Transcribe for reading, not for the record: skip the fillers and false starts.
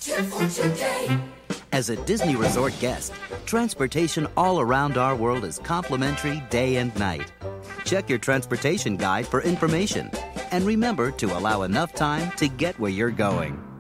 Tip for today. As a Disney Resort guest, transportation all around our world is complimentary day and night. Check your transportation guide for information. And remember to allow enough time to get where you're going.